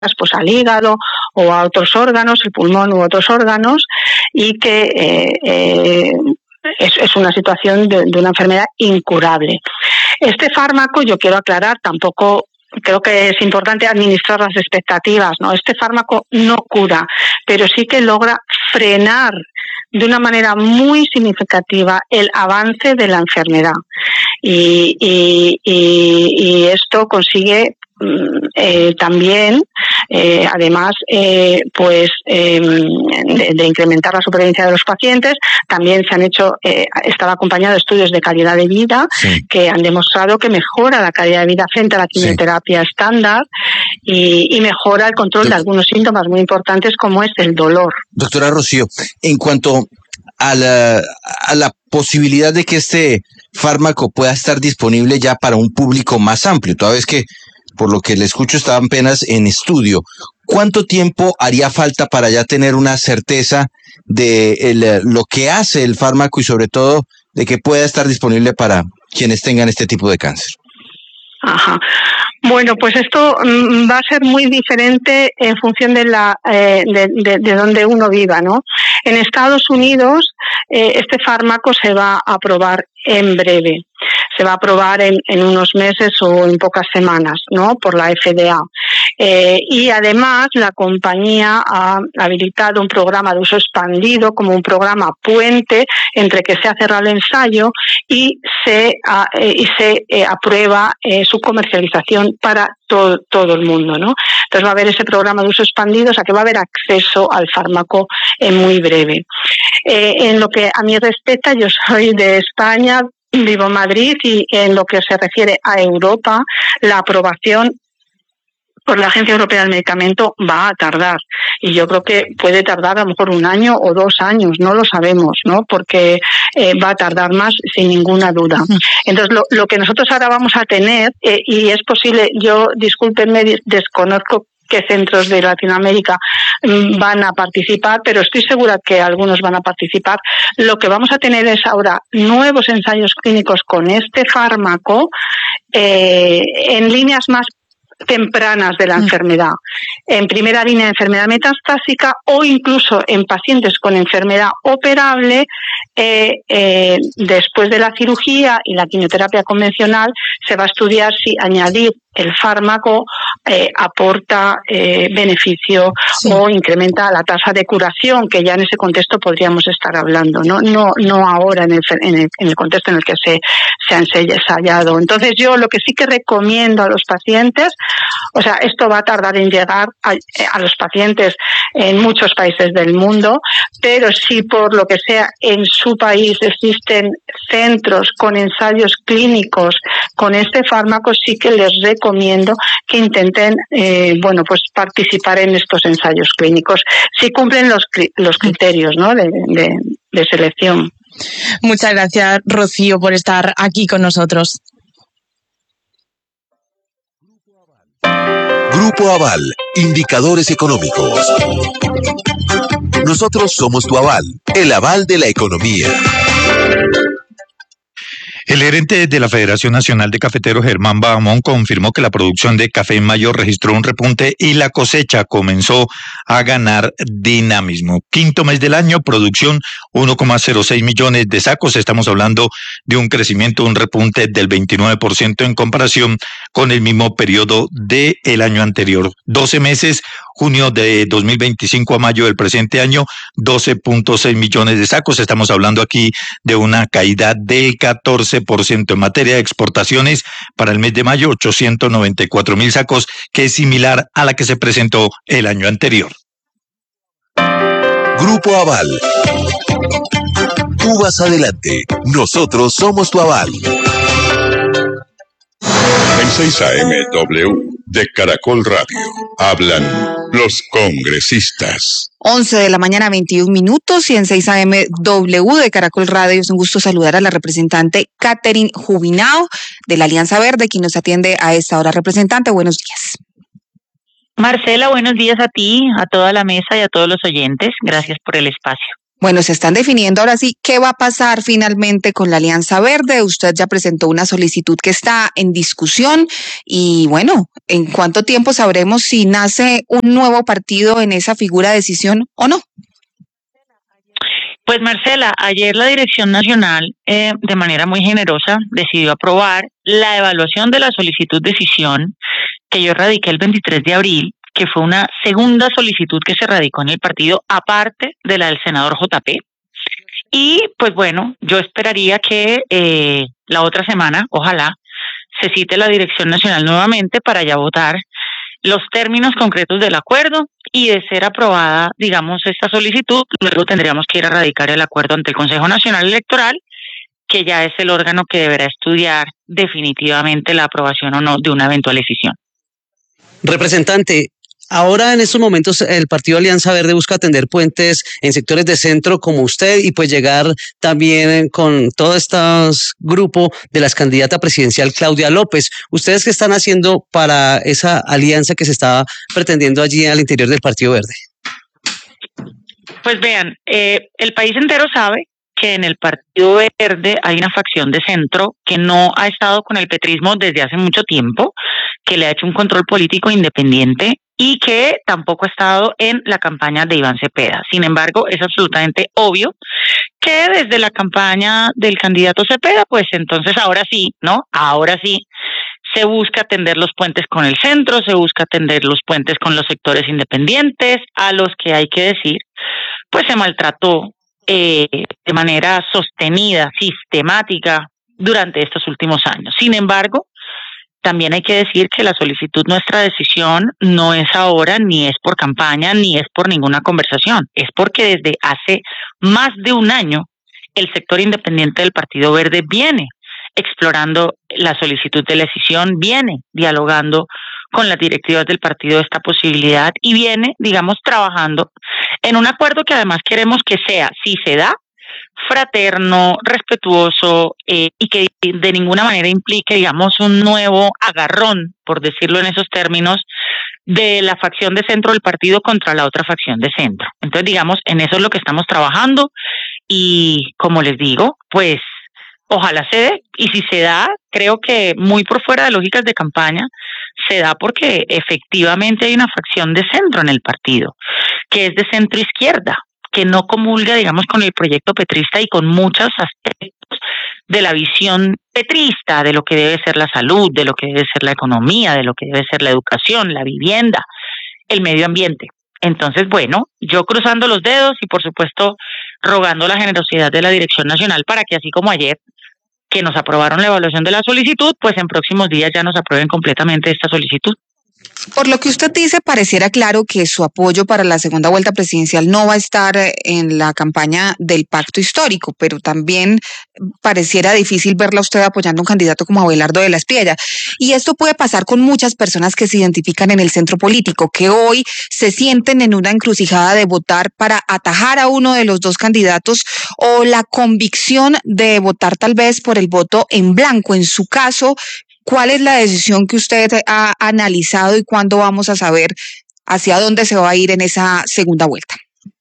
pues al hígado o a otros órganos, el pulmón u otros órganos, y que es una situación de una enfermedad incurable. Este fármaco, yo quiero aclarar, tampoco creo que es importante administrar las expectativas, ¿no? Este fármaco no cura, pero sí que logra frenar de una manera muy significativa el avance de la enfermedad. Y esto consigue también, además, de incrementar la supervivencia de los pacientes, también se han hecho, estaba acompañado de estudios de calidad de vida que han demostrado que mejora la calidad de vida frente a la quimioterapia estándar y mejora el control de algunos síntomas muy importantes como es el dolor. Doctora Rocío, en cuanto a la posibilidad de que este fármaco pueda estar disponible ya para un público más amplio, toda vez que por lo que le escucho estaban apenas en estudio, ¿cuánto tiempo haría falta para ya tener una certeza de lo que hace el fármaco y sobre todo de que pueda estar disponible para quienes tengan este tipo de cáncer? Ajá. Bueno, pues esto va a ser muy diferente en función de donde uno viva, ¿no? En Estados Unidos este fármaco se va a aprobar en breve. Se va a aprobar en unos meses o en pocas semanas, ¿no? Por la FDA. Y además la compañía ha habilitado un programa de uso expandido como un programa puente entre que se ha cerrado el ensayo y se aprueba su comercialización para todo el mundo, ¿no? Entonces va a haber ese programa de uso expandido, o sea que va a haber acceso al fármaco en muy breve. En lo que a mí respecta, yo soy de España, vivo en Madrid, y en lo que se refiere a Europa, la aprobación por la Agencia Europea del Medicamento va a tardar, y yo creo que puede tardar a lo mejor 1 año o 2 años, no lo sabemos, ¿no? Porque va a tardar más sin ninguna duda. Entonces lo que nosotros ahora vamos a tener, y es posible, yo discúlpenme, desconozco qué centros de Latinoamérica van a participar, pero estoy segura que algunos van a participar. Lo que vamos a tener es ahora nuevos ensayos clínicos con este fármaco en líneas más tempranas de la enfermedad, en primera línea de enfermedad metastásica o incluso en pacientes con enfermedad operable después de la cirugía y la quimioterapia convencional. Se va a estudiar si añadir el fármaco aporta beneficio o incrementa la tasa de curación, que ya en ese contexto podríamos estar hablando, no ahora en el contexto en el que se ha ensayado. Entonces yo lo que sí que recomiendo a los pacientes, o sea, esto va a tardar en llegar a los pacientes en muchos países del mundo, pero si por lo que sea en su país existen centros con ensayos clínicos con este fármaco, sí que les recomiendo que intenten pues participar en estos ensayos clínicos si cumplen los criterios, ¿no? de selección. Muchas gracias, Rocío, por estar aquí con nosotros. Grupo Aval, indicadores económicos. Nosotros somos tu aval, el aval de la economía. El gerente de la Federación Nacional de Cafeteros, Germán Bahamón, confirmó que la producción de café en mayo registró un repunte y la cosecha comenzó a ganar dinamismo. Quinto mes del año, producción 1,06 millones de sacos. Estamos hablando de un crecimiento, un repunte del 29% en comparación con el mismo periodo del año anterior. 12 meses, junio de 2025 a mayo del presente año, 12.6 millones de sacos. Estamos hablando aquí de una caída del 14% en materia de exportaciones. Para el mes de mayo, 894.000 sacos, que es similar a la que se presentó el año anterior. Grupo Aval. Tú vas adelante. Nosotros somos tu aval. En 6 AM W de Caracol Radio hablan los congresistas. 11 de la mañana, 21 minutos, y en 6 AM W de Caracol Radio es un gusto saludar a la representante Catherine Jubinao de la Alianza Verde, quien nos atiende a esta hora. Representante, buenos días. Marcela, buenos días a ti, a toda la mesa y a todos los oyentes. Gracias por el espacio. Bueno, se están definiendo ahora sí qué va a pasar finalmente con la Alianza Verde. Usted ya presentó una solicitud que está en discusión y bueno, ¿en cuánto tiempo sabremos si nace un nuevo partido en esa figura de decisión o no? Pues Marcela, ayer la Dirección Nacional, de manera muy generosa, decidió aprobar la evaluación de la solicitud de decisión que yo radiqué el 23 de abril, que fue una segunda solicitud que se radicó en el partido, aparte de la del senador JP. Y pues bueno, yo esperaría que la otra semana, ojalá, se cite la Dirección Nacional nuevamente para ya votar los términos concretos del acuerdo y de ser aprobada, digamos, esta solicitud, luego tendríamos que ir a radicar el acuerdo ante el Consejo Nacional Electoral, que ya es el órgano que deberá estudiar definitivamente la aprobación o no de una eventual decisión. Representante, ahora en estos momentos el Partido Alianza Verde busca atender puentes en sectores de centro como usted y pues llegar también con todo este grupo de las candidata presidencial Claudia López. ¿Ustedes qué están haciendo para esa alianza que se está pretendiendo allí al interior del Partido Verde? Pues vean, el país entero sabe que en el Partido Verde hay una facción de centro que no ha estado con el petrismo desde hace mucho tiempo, que le ha hecho un control político independiente y que tampoco ha estado en la campaña de Iván Cepeda. Sin embargo, es absolutamente obvio que desde la campaña del candidato Cepeda, pues entonces ahora sí, ¿no? Ahora sí se busca tender los puentes con el centro, se busca tender los puentes con los sectores independientes, a los que hay que decir, pues se maltrató de manera sostenida, sistemática, durante estos últimos años. Sin embargo, también hay que decir que la solicitud, nuestra decisión, no es ahora, ni es por campaña, ni es por ninguna conversación. Es porque desde hace más de un año el sector independiente del Partido Verde viene explorando la solicitud de decisión, viene dialogando con las directivas del partido esta posibilidad y viene, digamos, trabajando en un acuerdo que además queremos que sea, si se da, fraterno, respetuoso y que de ninguna manera implique, digamos, un nuevo agarrón, por decirlo en esos términos, de la facción de centro del partido contra la otra facción de centro. Entonces, digamos, en eso es lo que estamos trabajando y, como les digo, pues ojalá se dé, y si se da, creo que muy por fuera de lógicas de campaña, se da porque efectivamente hay una facción de centro en el partido, que es de centro izquierda, que no comulga, digamos, con el proyecto petrista y con muchos aspectos de la visión petrista, de lo que debe ser la salud, de lo que debe ser la economía, de lo que debe ser la educación, la vivienda, el medio ambiente. Entonces, bueno, yo cruzando los dedos y por supuesto rogando la generosidad de la Dirección Nacional para que así como ayer, que nos aprobaron la evaluación de la solicitud, pues en próximos días ya nos aprueben completamente esta solicitud. Por lo que usted dice, pareciera claro que su apoyo para la segunda vuelta presidencial no va a estar en la campaña del pacto histórico, pero también pareciera difícil verla a usted apoyando a un candidato como Abelardo de la Espriella. Y esto puede pasar con muchas personas que se identifican en el centro político, que hoy se sienten en una encrucijada de votar para atajar a uno de los dos candidatos o la convicción de votar tal vez por el voto en blanco. En su caso, ¿cuál es la decisión que usted ha analizado y cuándo vamos a saber hacia dónde se va a ir en esa segunda vuelta?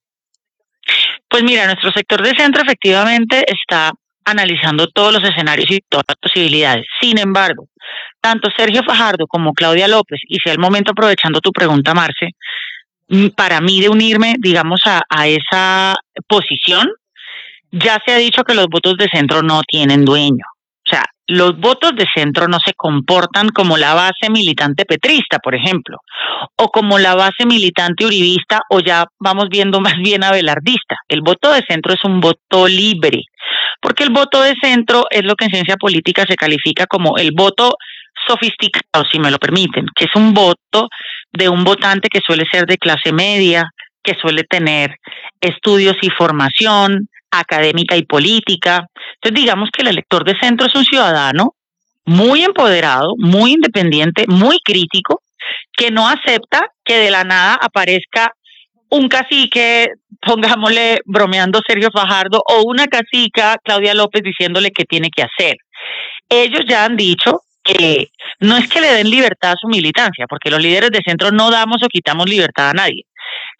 Pues mira, nuestro sector de centro efectivamente está analizando todos los escenarios y todas las posibilidades. Sin embargo, tanto Sergio Fajardo como Claudia López, y sea el momento aprovechando tu pregunta, Marce, para mí de unirme, digamos, a esa posición, ya se ha dicho que los votos de centro no tienen dueño. O sea, los votos de centro no se comportan como la base militante petrista, por ejemplo, o como la base militante uribista, o ya vamos viendo más bien abelardista. El voto de centro es un voto libre, porque el voto de centro es lo que en ciencia política se califica como el voto sofisticado, si me lo permiten, que es un voto de un votante que suele ser de clase media, que suele tener estudios y formación académica y política. Entonces digamos que el elector de centro es un ciudadano muy empoderado, muy independiente, muy crítico, que no acepta que de la nada aparezca un cacique, pongámosle bromeando Sergio Fajardo, o una cacica Claudia López diciéndole qué tiene que hacer. Ellos ya han dicho que no es que le den libertad a su militancia, porque los líderes de centro no damos o quitamos libertad a nadie,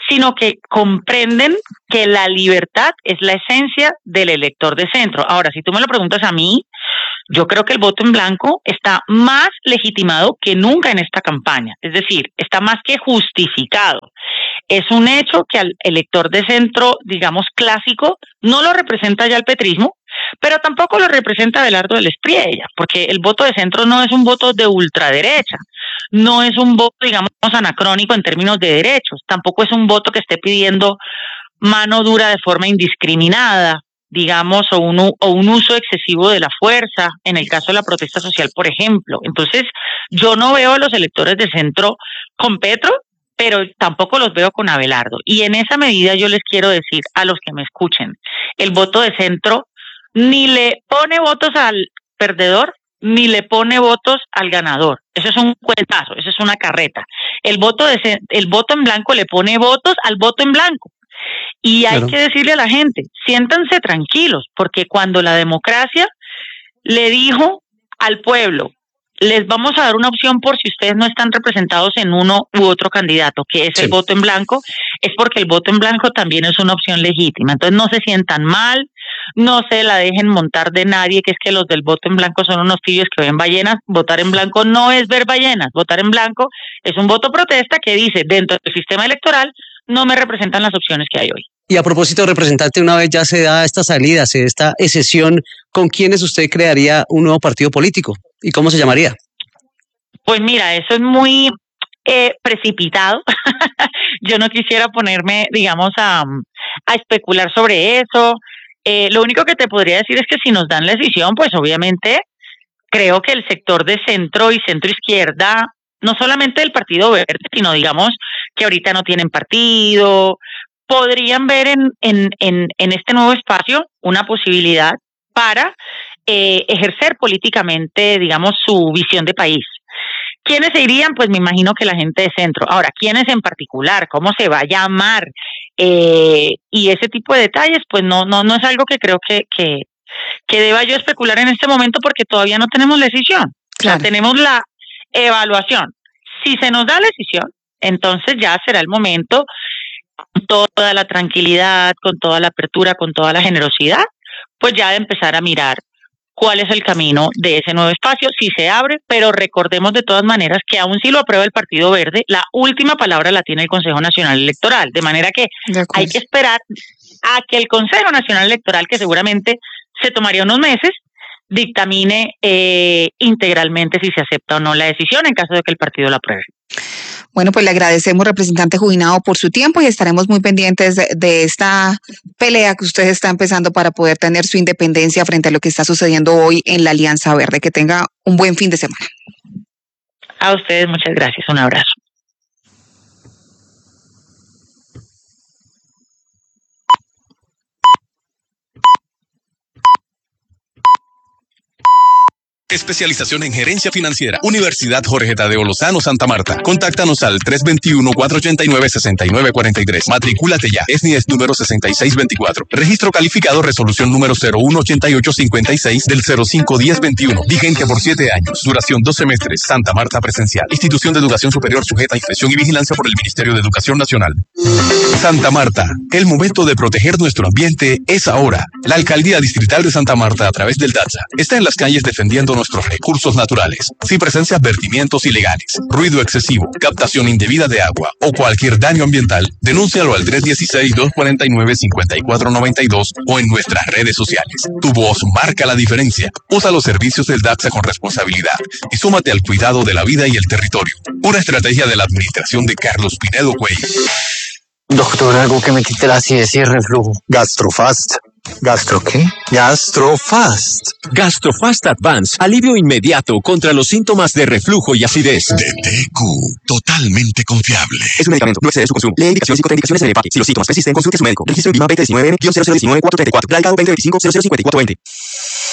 sino que comprenden que la libertad es la esencia del elector de centro. Ahora, si tú me lo preguntas a mí, yo creo que el voto en blanco está más legitimado que nunca en esta campaña, es decir, está más que justificado. Es un hecho que al elector de centro, digamos, clásico, no lo representa ya el petrismo, pero tampoco lo representa Abelardo del Espriella, porque el voto de centro no es un voto de ultraderecha, no es un voto, digamos, anacrónico en términos de derechos, tampoco es un voto que esté pidiendo mano dura de forma indiscriminada, digamos, o un uso excesivo de la fuerza, en el caso de la protesta social, por ejemplo. Entonces, yo no veo a los electores de centro con Petro, pero tampoco los veo con Abelardo. Y en esa medida yo les quiero decir a los que me escuchen, el voto de centro ni le pone votos al perdedor, ni le pone votos al ganador. Eso es un cuentazo, eso es una carreta. El voto en blanco le pone votos al voto en blanco. Y hay que decirle a la gente, siéntanse tranquilos, porque cuando la democracia le dijo al pueblo, les vamos a dar una opción por si ustedes no están representados en uno u otro candidato, que es el voto en blanco, es porque el voto en blanco también es una opción legítima. Entonces no se sientan mal, no se la dejen montar de nadie, que es que los del voto en blanco son unos tibios que ven ballenas. Votar en blanco no es ver ballenas, votar en blanco es un voto protesta que dice, dentro del sistema electoral no me representan las opciones que hay hoy. Y a propósito, representante, una vez ya se da esta salida, esta excesión, ¿con quiénes usted crearía un nuevo partido político? ¿Y cómo se llamaría? Pues mira, eso es muy precipitado. Yo no quisiera ponerme, digamos, a especular sobre eso. Lo único que te podría decir es que si nos dan la decisión, pues obviamente creo que el sector de centro y centro izquierda, no solamente del Partido Verde, sino digamos que ahorita no tienen partido, podrían ver en este nuevo espacio una posibilidad para ejercer políticamente, digamos, su visión de país. ¿Quiénes se irían? Pues me imagino que la gente de centro. Ahora, ¿quiénes en particular? ¿Cómo se va a llamar? Y ese tipo de detalles, pues no es algo que creo que deba yo especular en este momento porque todavía no tenemos la decisión. Claro. O sea, tenemos la evaluación. Si se nos da la decisión, entonces ya será el momento, con toda la tranquilidad, con toda la apertura, con toda la generosidad, pues ya de empezar a mirar cuál es el camino de ese nuevo espacio, si se abre, pero recordemos de todas maneras que aún si lo aprueba el Partido Verde, la última palabra la tiene el Consejo Nacional Electoral, de manera que hay que esperar a que el Consejo Nacional Electoral, que seguramente se tomaría unos meses, dictamine integralmente si se acepta o no la decisión en caso de que el partido la apruebe. Bueno, pues le agradecemos, representante Jubinao, por su tiempo y estaremos muy pendientes de esta pelea que usted está empezando para poder tener su independencia frente a lo que está sucediendo hoy en la Alianza Verde. Que tenga un buen fin de semana. A ustedes muchas gracias. Un abrazo. Especialización en gerencia financiera. Universidad Jorge Tadeo Lozano Santa Marta. Contáctanos al 321-489-6943. Matricúlate ya. SNIES número 6624. Registro calificado resolución número 018856 del 051021. Vigente por 7 años. Duración 2 semestres. Santa Marta presencial. Institución de educación superior sujeta a inspección y vigilancia por el Ministerio de Educación Nacional. Santa Marta. El momento de proteger nuestro ambiente es ahora. La Alcaldía Distrital de Santa Marta, a través del DATSA, está en las calles defendiendo nuestros recursos naturales. Si presencias vertimientos ilegales, ruido excesivo, captación indebida de agua o cualquier daño ambiental, denúncialo al 316-249-5492 o en nuestras redes sociales. Tu voz marca la diferencia. Usa los servicios del DATSA con responsabilidad y súmate al cuidado de la vida y el territorio. Una estrategia de la administración de Carlos Pinedo Cuello. Doctor, algo que me quite la acidez y el reflujo. Gastrofast. ¿Gastro qué? Gastrofast. Gastrofast Advance. Alivio inmediato contra los síntomas de reflujo y acidez. De TQ. Totalmente confiable. Es un medicamento. No excede su consumo. Lee indicaciones y contraindicaciones en el empaque. Si los síntomas persisten, consulte a su médico. Registro INVIMA 2019-0019-434. Radicado 2025-005420.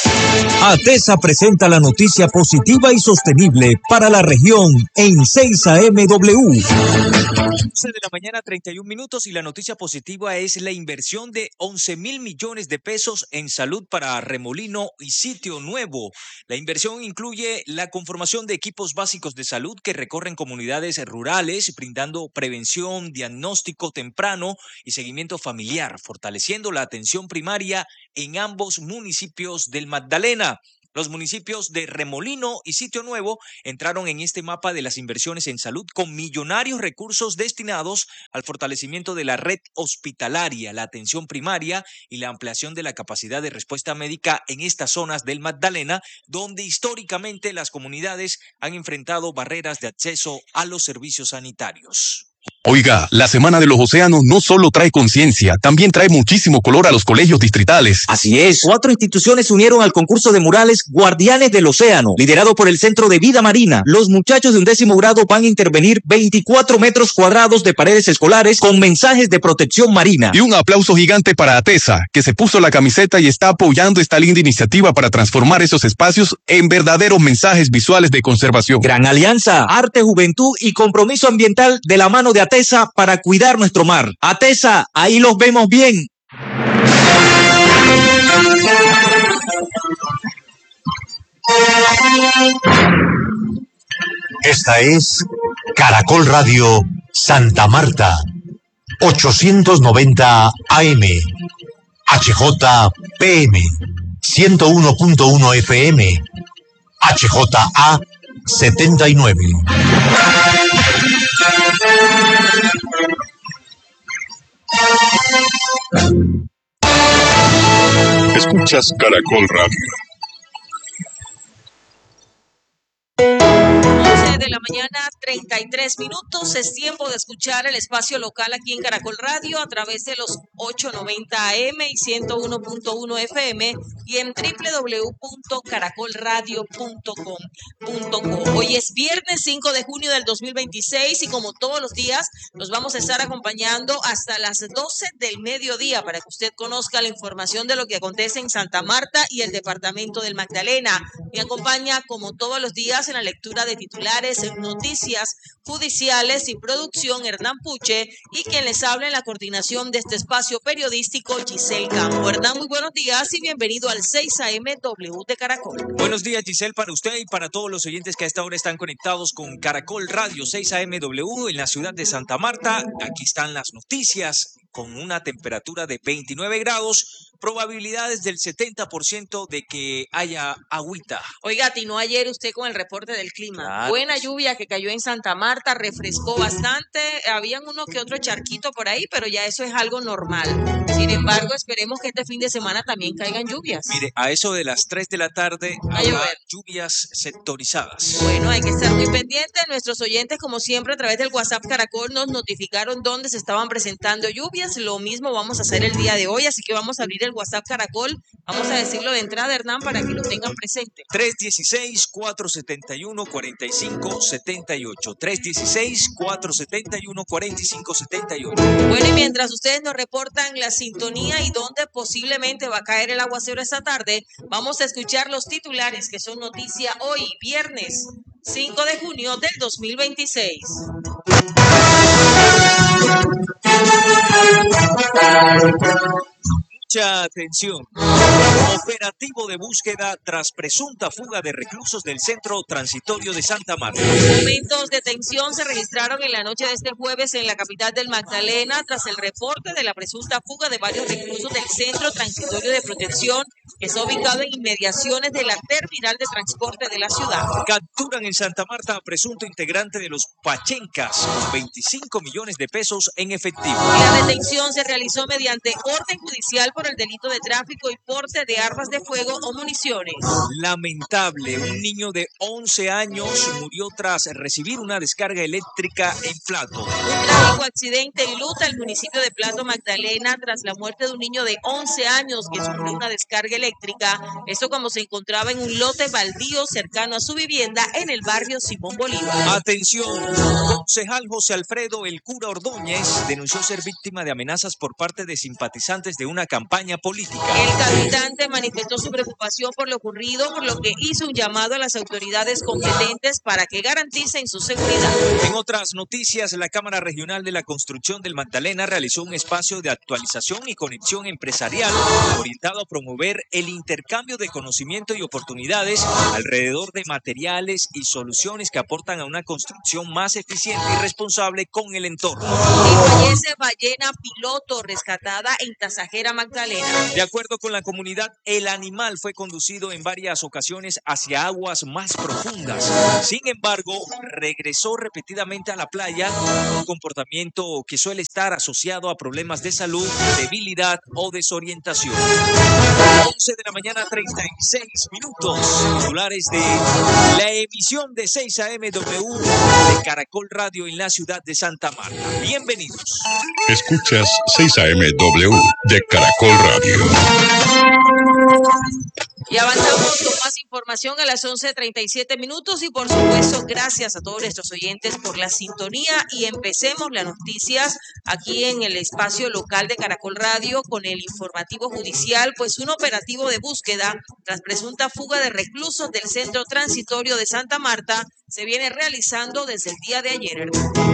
ATESA presenta la noticia positiva y sostenible para la región en 6AMW. 11 de la mañana, 31 minutos, y la noticia positiva es la inversión de 11.000 millones de pesos en salud para Remolino y Sitio Nuevo. La inversión incluye la conformación de equipos básicos de salud que recorren comunidades rurales, brindando prevención, diagnóstico temprano y seguimiento familiar, fortaleciendo la atención primaria en ambos municipios del Magdalena. Los municipios de Remolino y Sitio Nuevo entraron en este mapa de las inversiones en salud con millonarios recursos destinados al fortalecimiento de la red hospitalaria, la atención primaria y la ampliación de la capacidad de respuesta médica en estas zonas del Magdalena, donde históricamente las comunidades han enfrentado barreras de acceso a los servicios sanitarios. Oiga, la Semana de los Océanos no solo trae conciencia, también trae muchísimo color a los colegios distritales. Así es, 4 instituciones se unieron al concurso de murales Guardianes del Océano, liderado por el Centro de Vida Marina. Los muchachos de 11º grado van a intervenir 24 metros cuadrados de paredes escolares con mensajes de protección marina. Y un aplauso gigante para ATESA, que se puso la camiseta y está apoyando esta linda iniciativa para transformar esos espacios en verdaderos mensajes visuales de conservación. Gran alianza, arte, juventud y compromiso ambiental de la mano de ATESA para cuidar nuestro mar. ATESA, ahí los vemos bien. Esta es Caracol Radio Santa Marta, 890 AM, HJPM, 101.1 FM, HJA 79. Escuchas Caracol Radio. 11 de la mañana, 33 minutos. Es tiempo de escuchar el espacio local aquí en Caracol Radio a través de los 890 AM y 101.1 FM y en www.caracolradio.com.co. Hoy es viernes 5 de junio del 2026 y como todos los días nos vamos a estar acompañando hasta las 12 del mediodía para que usted conozca la información de lo que acontece en Santa Marta y el departamento del Magdalena. Me acompaña como todos los días en la lectura de titulares, noticias judiciales y producción Hernán Puche, y quien les habla en la coordinación de este espacio periodístico Giselle Campo. Hernán, muy buenos días y bienvenido al 6AMW de Caracol. Buenos días, Giselle, para usted y para todos los oyentes que a esta hora están conectados con Caracol Radio 6AMW en la ciudad de Santa Marta. Aquí están las noticias con una temperatura de 29 grados, probabilidades del 70% de que haya agüita. Oiga, atinó ayer usted con el reporte del clima. Claro. Buena lluvia que cayó en Santa Marta, refrescó bastante, habían uno que otro charquito por ahí, pero ya eso es algo normal. Sin embargo, esperemos que este fin de semana también caigan lluvias. Mire, a eso de las 3 de la tarde habrá lluvias sectorizadas. Bueno, hay que estar muy pendientes. Nuestros oyentes, como siempre, a través del WhatsApp Caracol nos notificaron dónde se estaban presentando lluvias. Lo mismo vamos a hacer el día de hoy, así que vamos a abrir el WhatsApp Caracol. Vamos a decirlo de entrada, Hernán, para que lo tengan presente. 316-471-4578. 316-471-4578. Bueno, y mientras ustedes nos reportan la sintonía y dónde posiblemente va a caer el aguacero esta tarde, vamos a escuchar los titulares que son noticia hoy, viernes 5 de junio del 2026. Mucha atención. Operativo de búsqueda tras presunta fuga de reclusos del Centro Transitorio de Santa Marta. Momentos de tensión se registraron en la noche de este jueves en la capital del Magdalena tras el reporte de la presunta fuga de varios reclusos del Centro Transitorio de Protección que está ubicado en inmediaciones de la terminal de transporte de la ciudad. Capturan en Santa Marta a presunto integrante de los Pachencas con 25 millones de pesos en efectivo. La detención se realizó mediante orden judicial por el delito de tráfico y porte de armas de fuego o municiones. Lamentable, un niño de 11 años murió tras recibir una descarga eléctrica en Plato. Un trágico accidente enluta el municipio de Plato Magdalena tras la muerte de un niño de 11 años que sufrió una descarga eléctrica. Esto cuando se encontraba en un lote baldío cercano a su vivienda en el barrio Simón Bolívar. Atención, concejal José Alfredo El Cura Ordóñez denunció ser víctima de amenazas por parte de simpatizantes de una campaña campaña política. El capitán manifestó su preocupación por lo ocurrido, por lo que hizo un llamado a las autoridades competentes para que garanticen su seguridad. En otras noticias, la Cámara Regional de la Construcción del Magdalena realizó un espacio de actualización y conexión empresarial orientado a promover el intercambio de conocimiento y oportunidades alrededor de materiales y soluciones que aportan a una construcción más eficiente y responsable con el entorno. Y fallece ballena piloto rescatada en Tasajera, Magdalena. De acuerdo con la comunidad, el animal fue conducido en varias ocasiones hacia aguas más profundas. Sin embargo, regresó repetidamente a la playa, un comportamiento que suele estar asociado a problemas de salud, debilidad o desorientación. 11 de la mañana, 36 minutos. Titulares de la emisión de 6 AM/W de Caracol Radio en la ciudad de Santa Marta. Bienvenidos. Escuchas 6 AM/W de Caracol Radio. Y avanzamos con más información a las 11:37 minutos y por supuesto gracias a todos nuestros oyentes por la sintonía y empecemos las noticias aquí en el espacio local de Caracol Radio con el informativo judicial, pues un operativo de búsqueda tras presunta fuga de reclusos del centro transitorio de Santa Marta se viene realizando desde el día de ayer.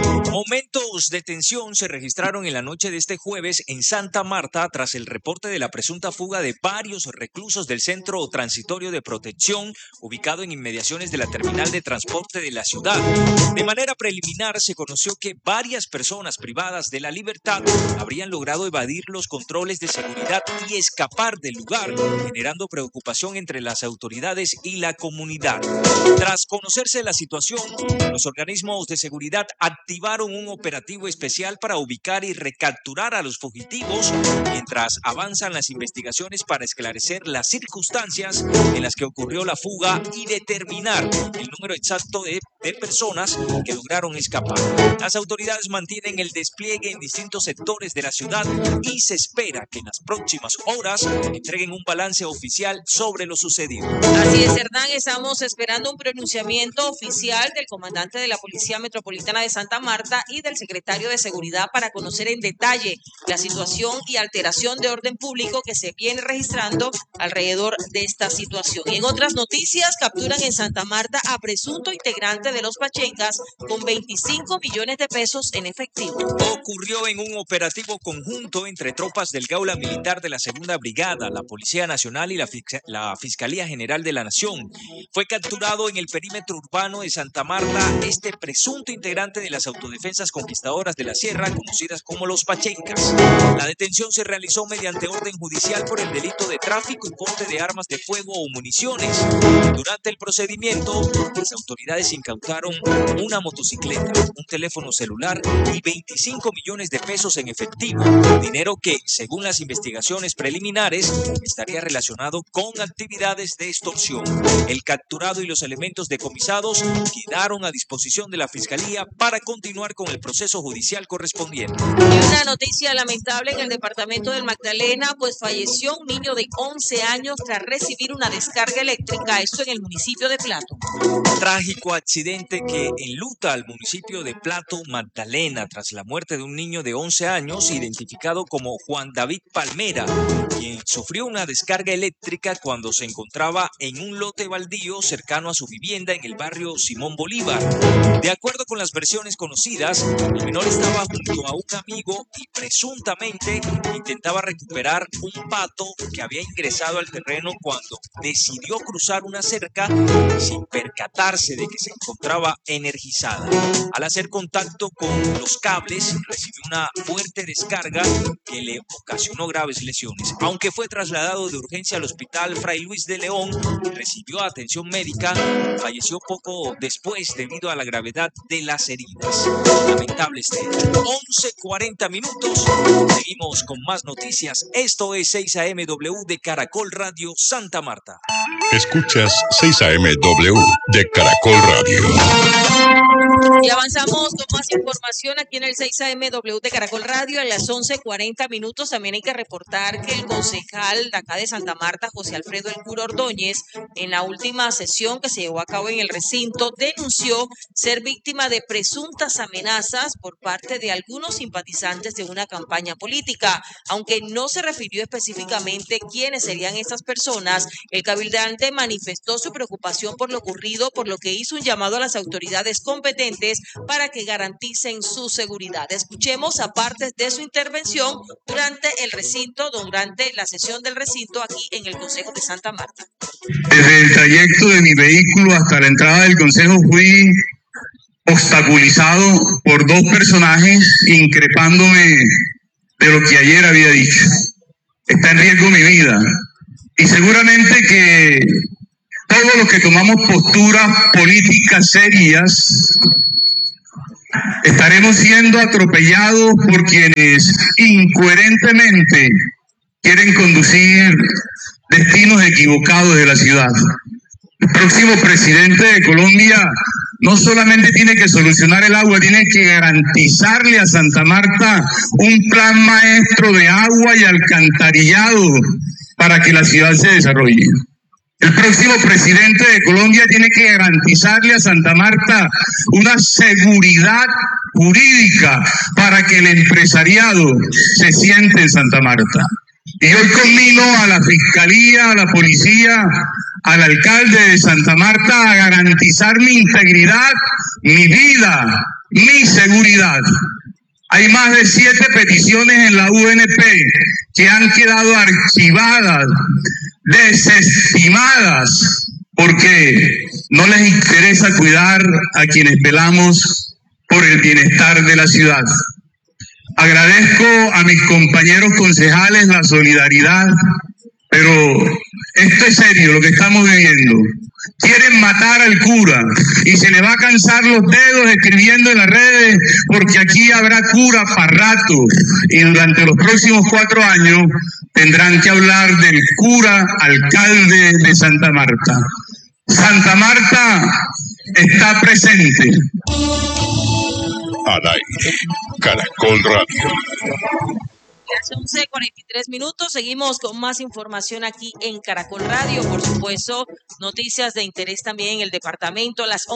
Momentos de tensión se registraron en la noche de este jueves en Santa Marta tras el reporte de la presunta fuga de varios reclusos del centro transitorio de protección ubicado en inmediaciones de la terminal de transporte de la ciudad. De manera preliminar se conoció que varias personas privadas de la libertad habrían logrado evadir los controles de seguridad y escapar del lugar, generando preocupación entre las autoridades y la comunidad. Tras conocerse la situación, los organismos de seguridad activaron un operativo especial para ubicar y recapturar a los fugitivos mientras avanzan las investigaciones para esclarecer las circunstancias en las que ocurrió la fuga y determinar el número exacto de personas que lograron escapar. Las autoridades mantienen el despliegue en distintos sectores de la ciudad y se espera que en las próximas horas entreguen un balance oficial sobre lo sucedido. Así es, Hernán, estamos esperando un pronunciamiento oficial del comandante de la Policía Metropolitana de Santa Marta y del secretario de Seguridad para conocer en detalle la situación y alteración de orden público que se viene registrando alrededor de esta situación. Y en otras noticias, capturan en Santa Marta a presunto integrante de los Pachencas con 25 millones de pesos en efectivo. Ocurrió en un operativo conjunto entre tropas del Gaula Militar de la Segunda Brigada, la Policía Nacional y la Fiscalía General de la Nación. Fue capturado en el perímetro urbano de Santa Marta este presunto integrante de las autodefensas conquistadoras de la Sierra, conocidas como los Pachencas. La detención se realizó mediante orden judicial por el delito de tráfico y porte de armas de fuego o municiones. Durante el procedimiento, las autoridades incautaron una motocicleta, un teléfono celular y 25 millones de pesos en efectivo, dinero que, según las investigaciones preliminares, estaría relacionado con actividades de extorsión. El capturado y los elementos decomisados quedaron a disposición de la Fiscalía para continuar con el proceso judicial correspondiente. Y una noticia lamentable en el departamento del Magdalena, pues falleció un niño de 11 años tras recibir una descarga eléctrica, esto en el municipio de Plato. Trágico accidente que enluta al municipio de Plato, Magdalena, tras la muerte de un niño de 11 años identificado como Juan David Palmera, quien sufrió una descarga eléctrica cuando se encontraba en un lote baldío cercano a su vivienda en el barrio Simón Bolívar. De acuerdo con las versiones conocidas, el menor estaba junto a un amigo y presuntamente intentaba recuperar un pato que había ingresado al terreno cuando decidió cruzar una cerca sin percatarse de que se encontraba energizada. Al hacer contacto con los cables, recibió una fuerte descarga que le ocasionó graves lesiones. Aunque fue trasladado de urgencia al hospital Fray Luis de León y recibió atención médica, falleció poco después debido a la gravedad de las heridas. Lamentable este hecho. 11:40 minutos. Seguimos con más noticias. Esto es 6 AM/W de Caracol Radio Santa Marta. Escuchas 6 AM/W de Caracol Radio. Y avanzamos con más información aquí en el 6 AM de Caracol Radio a las 11:40 minutos. También hay que reportar que el concejal de acá de Santa Marta, José Alfredo El Cura Ordóñez, en la última sesión que se llevó a cabo en el recinto, denunció ser víctima de presuntas amenazas por parte de algunos simpatizantes de una campaña política. Aunque no se refirió específicamente quiénes serían estas personas, el cabildante manifestó su preocupación por lo ocurrido, por lo que hizo un llamado a las autoridades competentes para que garanticen su seguridad. Escuchemos a partes de su intervención durante la sesión del recinto aquí en el Consejo de Santa Marta. Desde el trayecto de mi vehículo hasta la entrada del Consejo fui obstaculizado por dos personajes increpándome de lo que ayer había dicho. Está en riesgo mi vida. Y seguramente que todos los que tomamos posturas políticas serias estaremos siendo atropellados por quienes incoherentemente quieren conducir destinos equivocados de la ciudad. El próximo presidente de Colombia no solamente tiene que solucionar el agua, tiene que garantizarle a Santa Marta un plan maestro de agua y alcantarillado para que la ciudad se desarrolle. El próximo presidente de Colombia tiene que garantizarle a Santa Marta una seguridad jurídica para que el empresariado se siente en Santa Marta. Y hoy conmino a la Fiscalía, a la Policía, al alcalde de Santa Marta a garantizar mi integridad, mi vida, mi seguridad. Hay más de 7 peticiones en la UNP que han quedado archivadas, desestimadas, porque no les interesa cuidar a quienes velamos por el bienestar de la ciudad. Agradezco a mis compañeros concejales la solidaridad, pero esto es serio lo que estamos viviendo. Quieren matar al cura y se le va a cansar los dedos escribiendo en las redes porque aquí habrá cura para rato y durante los próximos 4 años tendrán que hablar del cura alcalde de Santa Marta. Santa Marta está presente. Al aire, Caracol Radio. Hace 11:43 minutos, seguimos con más información aquí en Caracol Radio. Por supuesto, noticias de interés también en el departamento a las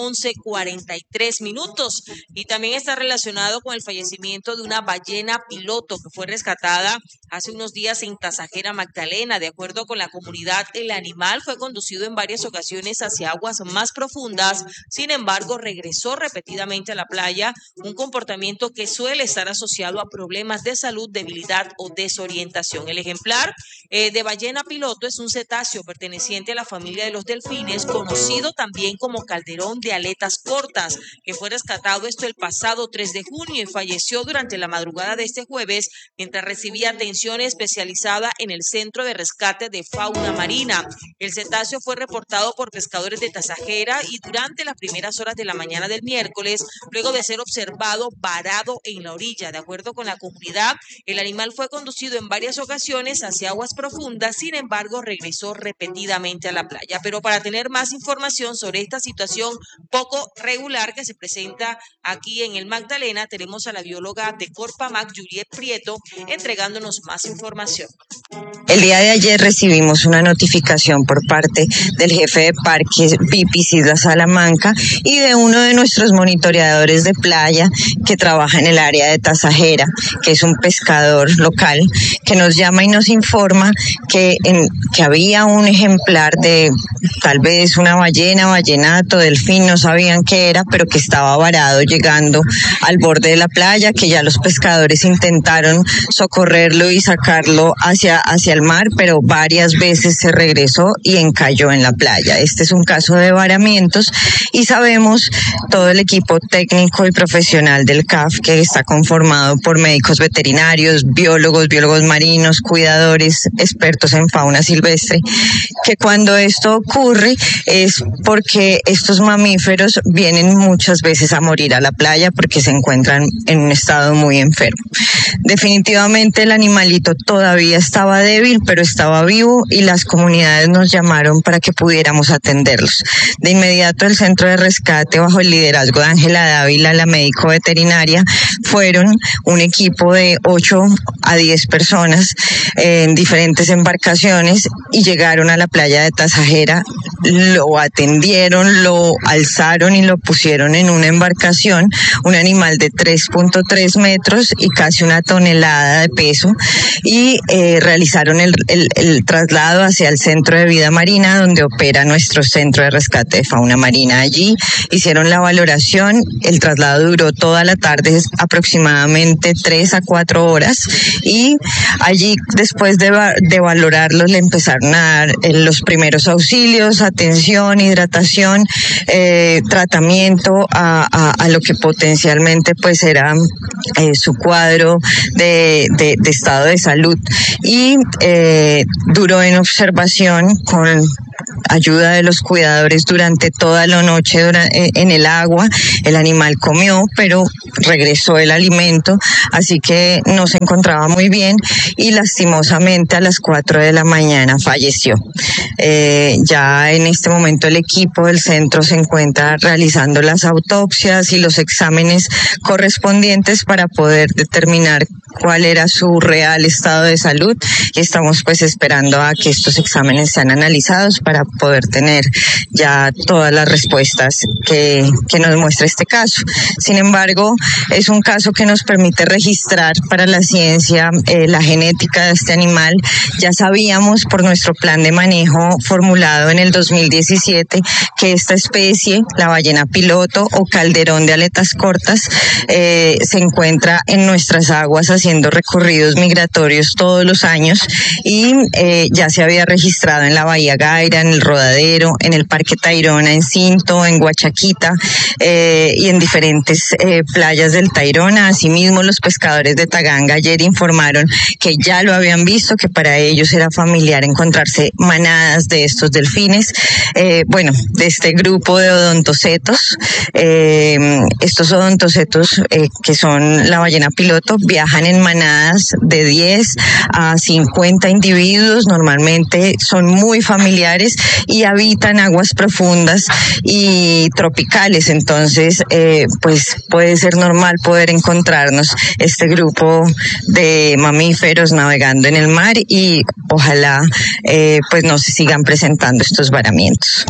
11:43 minutos. Y también está relacionado con el fallecimiento de una ballena piloto que fue rescatada hace unos días en Tasajera, Magdalena. De acuerdo con la comunidad, el animal fue conducido en varias ocasiones hacia aguas más profundas. Sin embargo, regresó repetidamente a la playa, un comportamiento que suele estar asociado a problemas de salud, debilidad o desorientación. El ejemplar de ballena piloto es un cetáceo perteneciente a la familia de los delfines, conocido también como calderón de aletas cortas, que fue rescatado el pasado 3 de junio y falleció durante la madrugada de este jueves mientras recibía atención especializada en el Centro de Rescate de Fauna Marina. El cetáceo fue reportado por pescadores de Tasajera y durante las primeras horas de la mañana del miércoles, luego de ser observado varado en la orilla. De acuerdo con la comunidad, el animal fue conducido en varias ocasiones hacia aguas profundas, sin embargo regresó repetidamente a la playa. Pero para tener más información sobre esta situación poco regular que se presenta aquí en el Magdalena, tenemos a la bióloga de Corpamac, Juliet Prieto, entregándonos más información. El día de ayer recibimos una notificación por parte del jefe de parques Pipis Isla Salamanca y de uno de nuestros monitoreadores de playa que trabaja en el área de Tasajera, que es un pescador local, que nos llama y nos informa que había un ejemplar de tal vez una ballena, vallenato, delfín, no sabían qué era, pero que estaba varado llegando al borde de la playa, que ya los pescadores intentaron socorrerlo y sacarlo hacia el mar, pero varias veces se regresó y encalló en la playa. Este es un caso de varamientos y sabemos todo el equipo técnico y profesional del CAF, que está conformado por médicos veterinarios, biólogos marinos, cuidadores, expertos en fauna silvestre, que cuando esto ocurre es porque estos mamíferos vienen muchas veces a morir a la playa porque se encuentran en un estado muy enfermo. Definitivamente el animalito todavía estaba débil débil, pero estaba vivo y las comunidades nos llamaron para que pudiéramos atenderlos. De inmediato el centro de rescate, bajo el liderazgo de Ángela Dávila, la médico veterinaria, fueron un equipo de 8 a 10 personas en diferentes embarcaciones y llegaron a la playa de Tasajera, lo atendieron, lo alzaron y lo pusieron en una embarcación, un animal de 3.3 metros y casi una tonelada de peso, y realizaron el traslado hacia el centro de vida marina donde opera nuestro centro de rescate de fauna marina. Allí hicieron la valoración, el traslado duró toda la tarde, aproximadamente 3 a 4 horas, y allí después de valorarlos le empezaron a dar los primeros auxilios, atención, hidratación, tratamiento a lo que potencialmente pues era su cuadro de estado de salud, y duró en observación con ayuda de los cuidadores durante toda la noche en el agua. El animal comió, pero regresó el alimento, así que no se encontraba muy bien y lastimosamente a las 4 de la mañana falleció. Ya en este momento el equipo del centro se encuentra realizando las autopsias y los exámenes correspondientes para poder determinar cuál era su real estado de salud, y estamos pues esperando a que estos exámenes sean analizados para poder tener ya todas las respuestas que nos muestra este caso. Sin embargo, es un caso que nos permite registrar para la ciencia la genética de este animal. Ya sabíamos por nuestro plan de manejo formulado en el 2017 que esta especie, la ballena piloto o calderón de aletas cortas, se encuentra en nuestras aguas haciendo recorridos migratorios todos los años, y ya se había registrado en la Bahía Gaira, en el Rodadero, en el Parque Tayrona, en Cinto, en Guachaquita, y en diferentes playas del Tayrona. Asimismo, los pescadores de Taganga ayer informaron que ya lo habían visto, que para ellos era familiar encontrarse manadas de estos delfines, de este grupo de odontocetos. Estos odontocetos, que son la ballena piloto, viajan en manadas de 10 a 50 individuos, normalmente son muy familiares y habitan aguas profundas y tropicales. Entonces, pues puede ser normal poder encontrarnos este grupo de mamíferos navegando en el mar, y ojalá pues no se sigan presentando estos varamientos.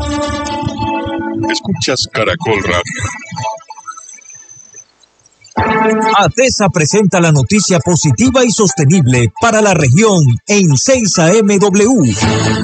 Escuchas Caracol Radio. ATESA presenta la noticia positiva y sostenible para la región en 6AMW. 11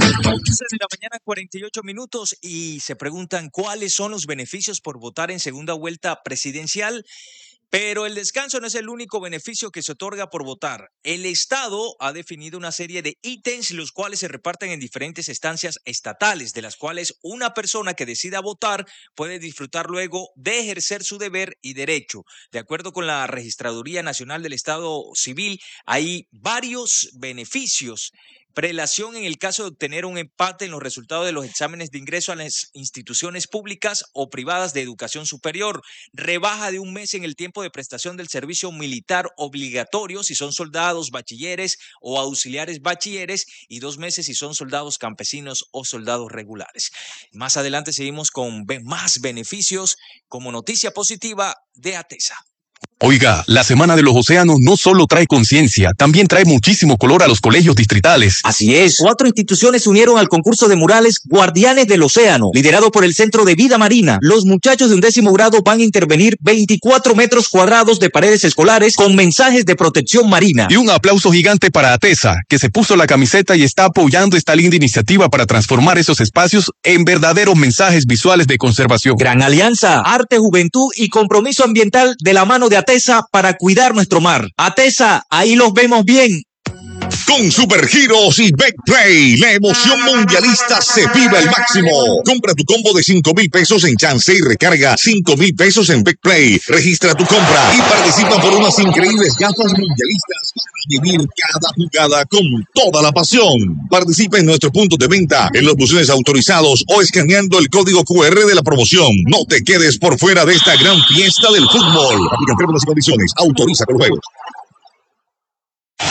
de la mañana, 48 minutos, y se preguntan cuáles son los beneficios por votar en segunda vuelta presidencial. Pero el descanso no es el único beneficio que se otorga por votar. El Estado ha definido una serie de ítems los cuales se reparten en diferentes instancias estatales, de las cuales una persona que decida votar puede disfrutar luego de ejercer su deber y derecho. De acuerdo con la Registraduría Nacional del Estado Civil, hay varios beneficios. Prelación en el caso de obtener un empate en los resultados de los exámenes de ingreso a las instituciones públicas o privadas de educación superior. Rebaja de 1 mes en el tiempo de prestación del servicio militar obligatorio si son soldados, bachilleres o auxiliares bachilleres, y 2 meses si son soldados campesinos o soldados regulares. Más adelante seguimos con más beneficios como noticia positiva de ATESA. Oiga, la Semana de los Océanos no solo trae conciencia, también trae muchísimo color a los colegios distritales. Así es, 4 instituciones se unieron al concurso de murales Guardianes del Océano, liderado por el Centro de Vida Marina. Los muchachos de 11º grado van a intervenir 24 metros cuadrados de paredes escolares con mensajes de protección marina. Y un aplauso gigante para ATESA, que se puso la camiseta y está apoyando esta linda iniciativa para transformar esos espacios en verdaderos mensajes visuales de conservación. Gran alianza, arte, juventud y compromiso ambiental de la mano de ATESA para cuidar nuestro mar. ATESA, ahí los vemos bien. Con Supergiros y Betplay, la emoción mundialista se vive al máximo. Compra tu combo de 5,000 pesos en Chance y recarga 5,000 pesos en Betplay. Registra tu compra y participa por unas increíbles gafas mundialistas para vivir cada jugada con toda la pasión. Participa en nuestro punto de venta, en los buzones autorizados o escaneando el código QR de la promoción. No te quedes por fuera de esta gran fiesta del fútbol. Aplican términos y condiciones. Autoriza con juegos.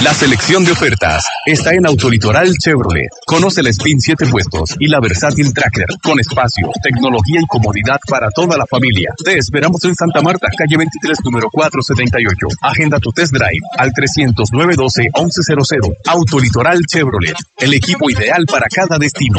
La selección de ofertas está en Autolitoral Chevrolet. Conoce la Spin 7 puestos y la Versátil Tracker con espacio, tecnología y comodidad para toda la familia. Te esperamos en Santa Marta, calle 23, número 478. Agenda tu test drive al 300-912-1100. Autolitoral Chevrolet, el equipo ideal para cada destino.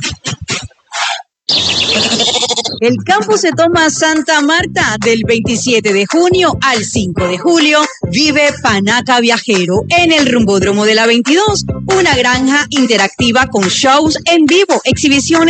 El campo se toma Santa Marta del 27 de junio al 5 de julio. Vive Panaca Viajero en el Rumbódromo de la 22, una granja interactiva con shows en vivo, exhibiciones